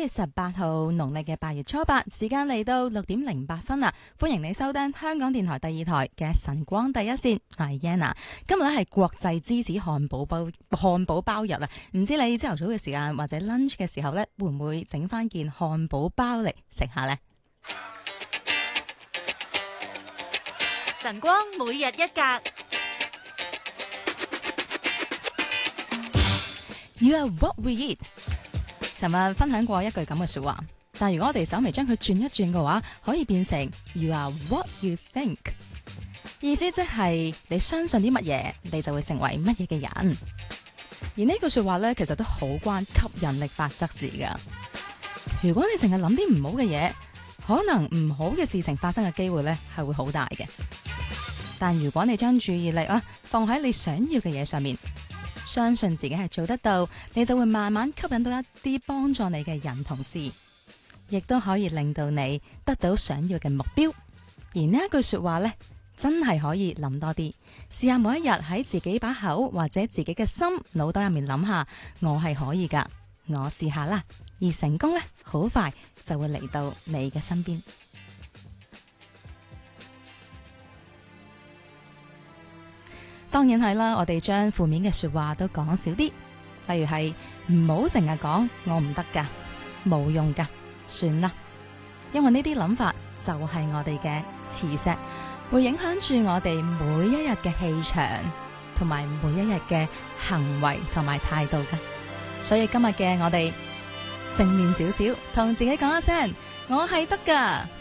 月18號，農曆嘅8月初8，時間嚟到6:08啦。歡迎你收聽香港電台第2台嘅晨光第一線，我係 Yana。今日咧係國際芝士漢堡包日啊！唔知你朝頭早嘅時間或者 lunch 嘅時候咧，會唔會整翻件漢堡包嚟食下呢？ 晨光每日一格。 You are what we eat。尋日分享過一句咁嘅說話，但如果我哋稍微將佢轉一轉嘅話，可以變成 You are what you think。意思即係你相信啲乜嘢，你就會成為乜嘢嘅人。而呢句說話呢，其實都好關吸引力法則事噶。如果你淨係諗啲唔好嘅嘢，可能唔好嘅事情發生嘅機會呢係會好大嘅。但如果你將注意力放喺你想要嘅嘢上面，相信自己係做得到，你就會慢慢吸引到一啲幫助你嘅人同事，亦都可以令到你得到想要嘅目標。而呢一句說話呢，真係可以諗多啲，試下每一日喺自己把口或者自己嘅心腦袋入面諗下，我係可以噶，我試下啦。而成功呢，好快就會嚟到你嘅身邊。當然係啦，我哋將負面嘅說話都講少啲，例如係唔好成日講我唔得噶，冇用噶，算啦。因為呢啲諗法就係我哋嘅磁石，會影響住我哋每一日嘅氣場，同埋每一日嘅行為同埋態度噶。所以今日嘅我哋正面少少，同自己講一聲，我係得噶。